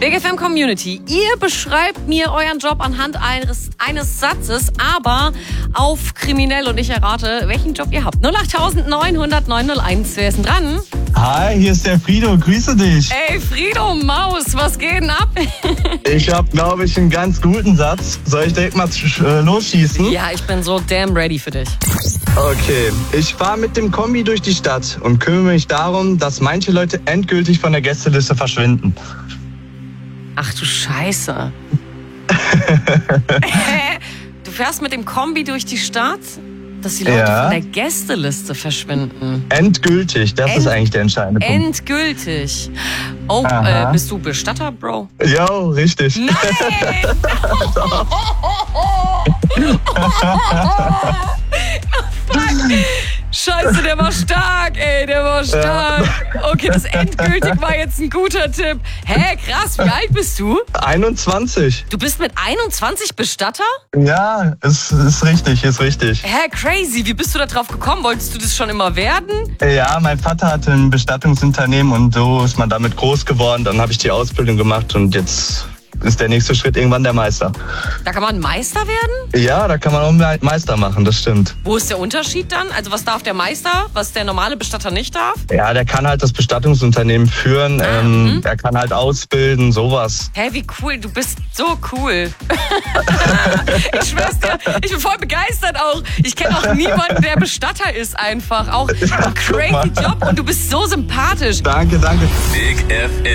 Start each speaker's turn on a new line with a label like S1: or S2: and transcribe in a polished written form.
S1: Big FM Community, ihr beschreibt mir euren Job anhand eines Satzes, aber auf kriminell und ich errate, welchen Job ihr habt. 08900 901, wer ist denn dran?
S2: Hi, hier ist der Frido, grüße dich.
S1: Ey, Frido Maus, was geht denn ab?
S2: Ich habe, glaube ich, einen ganz guten Satz. Soll ich direkt mal losschießen?
S1: Ja, ich bin so damn ready für dich.
S2: Okay, ich fahre mit dem Kombi durch die Stadt und kümmere mich darum, dass manche Leute endgültig von der Gästeliste verschwinden.
S1: Ach du Scheiße. Du fährst mit dem Kombi durch die Stadt, dass die Leute von der Gästeliste verschwinden.
S2: Endgültig, das ist eigentlich der entscheidende Punkt.
S1: Endgültig. Oh, bist du Bestatter, Bro?
S2: Ja, richtig.
S1: Nein! Scheiße, der war stark, ey, der war stark. Okay, das endgültig war jetzt ein guter Tipp. Hä, krass, wie alt bist du?
S2: 21.
S1: Du bist mit 21 Bestatter?
S2: Ja, ist richtig, ist richtig.
S1: Hä, crazy, wie bist du da drauf gekommen? Wolltest du das schon immer werden?
S2: Ja, mein Vater hatte ein Bestattungsunternehmen und so ist man damit groß geworden. Dann habe ich die Ausbildung gemacht und jetzt ist der nächste Schritt irgendwann der Meister.
S1: Da kann man Meister werden?
S2: Ja, da kann man auch Meister machen, das stimmt.
S1: Wo ist der Unterschied dann? Also was darf der Meister, was der normale Bestatter nicht darf?
S2: Ja, der kann halt das Bestattungsunternehmen führen, er kann halt ausbilden, sowas.
S1: Hä, wie cool, du bist so cool. Ich schwör's dir, ich bin voll begeistert auch. Ich kenne auch niemanden, der Bestatter ist einfach. Auch ein crazy Job und du bist so sympathisch.
S2: Danke, danke.
S3: Big FM.